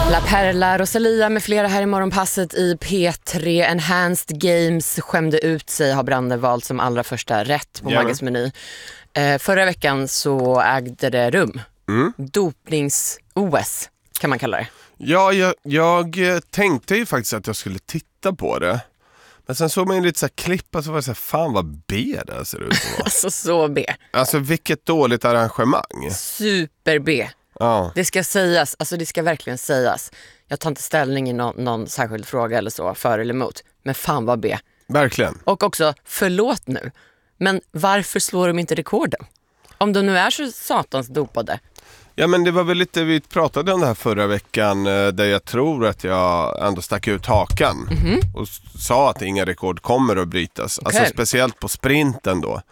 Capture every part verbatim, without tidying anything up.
La Perla, Rosalia med flera här i morgonpasset i P tre. Enhanced Games skämde ut sig, har Brande valt som allra första rätt på Maggas meny. Eh, förra veckan så ägde det rum. Mm. Dopnings-O S kan man kalla det. Ja, jag, jag tänkte ju faktiskt att jag skulle titta på det. Men sen såg man ju lite så här klipp och så var det så här, fan vad B det ser ut att vara. Alltså så B. Alltså vilket dåligt arrangemang. Super B. Ja. Det ska sägas, alltså det ska verkligen sägas. Jag tar inte ställning i någon, någon särskild fråga eller så, för eller emot. Men fan vad B. Verkligen. Och också, förlåt nu. Men varför slår de inte rekorden? Om de nu är så satans dopade. Ja, men det var väl lite, vi pratade om det här förra veckan där jag tror att jag ändå stack ut hakan mm-hmm. och sa att inga rekord kommer att brytas. Okay. Alltså speciellt på sprinten då.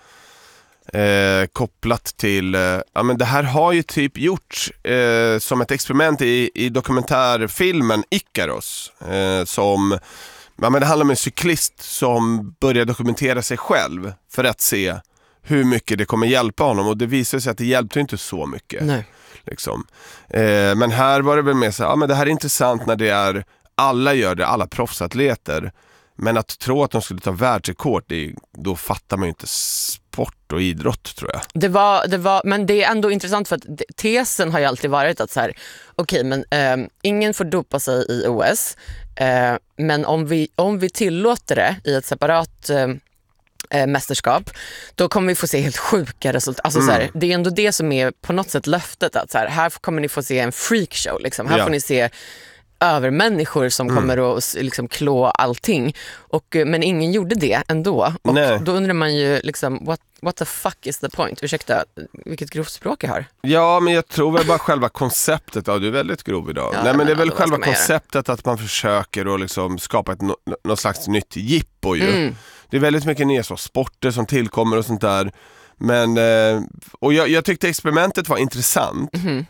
Eh, kopplat till, eh, ja men det här har ju typ gjorts eh, som ett experiment i, i dokumentärfilmen Icarus. Eh, som, ja men det handlar om en cyklist som börjar dokumentera sig själv för att se hur mycket det kommer hjälpa honom. Och det visar sig att det hjälpte inte så mycket. Nej. Liksom. Eh, men här var det väl mer så här, ja men det här är intressant när det är, alla gör det, alla proffsatleter. Men att tro att de skulle ta världsrekord, det, då fattar man ju inte sport och idrott, tror jag. Det var, det var, men det är ändå intressant för att tesen har ju alltid varit att så här, okej, men eh, ingen får dopa sig i O S. Eh, men om vi, om vi tillåter det i ett separat eh, eh, mästerskap, då kommer vi få se helt sjuka resultat. Alltså, mm. så här, det är ändå det som är på något sätt löftet. Att så här, här kommer ni få se en freakshow. Liksom. Här ja. får ni se övermänniskor som mm. kommer att liksom klå allting. Och, men ingen gjorde det ändå. Och Nej. Då undrar man ju liksom, what, what the fuck is the point? Ursäkta, vilket grovt språk jag har. Ja, men jag tror väl bara själva konceptet. Ja, du är väldigt grov idag. Ja, Nej, men, men det är väl själva konceptet att man försöker att liksom skapa ett, något slags nytt jippo ju. Mm. Det är väldigt mycket nya så, sporter som tillkommer och sånt där. Men, och jag, jag tyckte experimentet var intressant. Mm.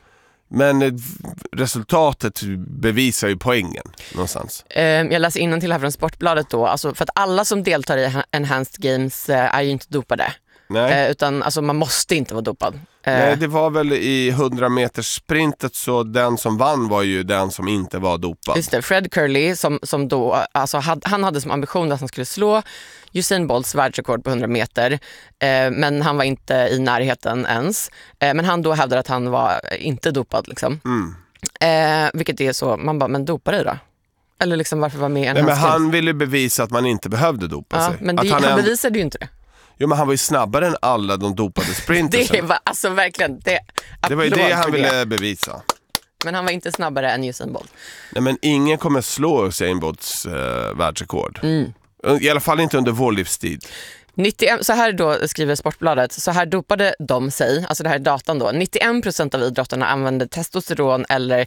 Men resultatet bevisar ju poängen någonstans. Jag läser innantill här från Sportbladet då. Alltså för att alla som deltar i Enhanced Games är ju inte dopade. Nej. Utan alltså, man måste inte vara dopad. Nej, det var väl i hundra meters sprintet, så den som vann var ju den som inte var dopad. Just det, Fred Curley som, som då, alltså, had, han hade som ambition att han skulle slå Usain Bolts världsrekord på hundra meter. Eh, men han var inte i närheten ens. Eh, men han då hävdade att han var inte dopad liksom. Mm. Eh, vilket är så, man bara, men dopa dig då? Eller liksom varför var med i en Nej, men han ville bevisa att man inte behövde dopa ja, sig. Men det, han han en... bevisade ju inte det. Jo, men han var ju snabbare än alla de dopade sprintersen. Det var alltså verkligen det. Det var ju det han ville bevisa. Men han var inte snabbare än Usain Bolt. Nej, men ingen kommer slå Usain Bolts eh, världsrekord. Mm. I alla fall inte under vår livstid. nittioen, så här då skriver Sportbladet, så här dopade de sig, alltså det här är datan då. nittioen procent av idrottarna använde testosteron eller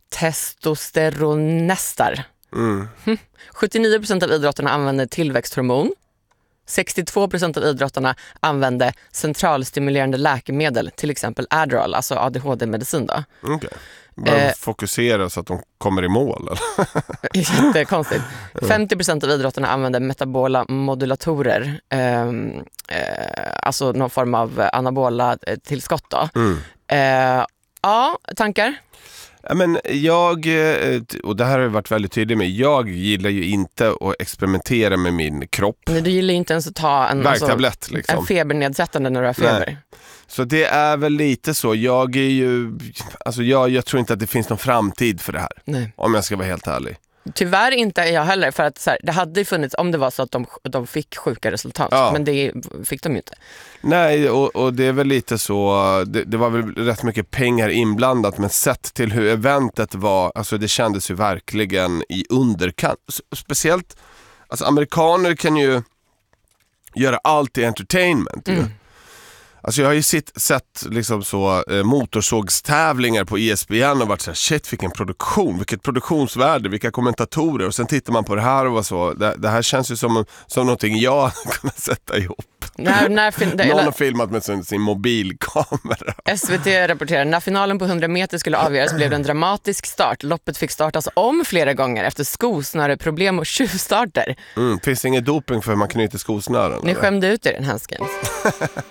testosteronestar. Mm. sjuttionio procent av idrottarna använde tillväxthormon. sextiotvå procent av idrottarna använde centralstimulerande läkemedel, till exempel Adderall, alltså A D H D-medicin då. Okej. Okay. Bara eh, fokusera så att de kommer i mål. Eller? Jättekonstigt. femtio procent av idrottarna använder metabola modulatorer. Eh, eh, alltså någon form av anabola tillskott då. Mm. Eh, ja, tankar? Ja, men jag, och det här har jag varit väldigt tydlig med, jag gillar ju inte att experimentera med min kropp. Nej, du gillar ju inte ens att ta en, värktablett, alltså, liksom. en febernedsättande när du har feber. Nej. Så det är väl lite så, jag är ju, alltså jag, jag tror inte att det finns någon framtid för det här. Nej. Om jag ska vara helt ärlig. Tyvärr inte jag heller, för att så här, det hade ju funnits om det var så att de, de fick sjuka resultat, ja. Men det fick de ju inte. Nej, och, och det är väl lite så, det, det var väl rätt mycket pengar inblandat, men sett till hur eventet var, alltså det kändes ju verkligen i underkant. Speciellt, alltså amerikaner kan ju göra allt i entertainment ju. Mm. Alltså jag har ju sett, sett liksom så eh, motorsågstävlingar på E S P N och varit så här, shit vilken produktion, vilket produktionsvärde, vilka kommentatorer, och sen tittar man på det här och var så, det, det här känns ju som, som någonting jag kunde sätta ihop. När, när fin- det, Någon har filmat med sin, sin mobilkamera. S V T rapporterar, när finalen på hundra meter skulle avgöras blev det en dramatisk start. Loppet fick startas om flera gånger efter skosnöreproblem och tjuvstarter. Mm, finns det ingen doping för hur man knyter skosnören? Ni eller? Skämde ut er i den här skins.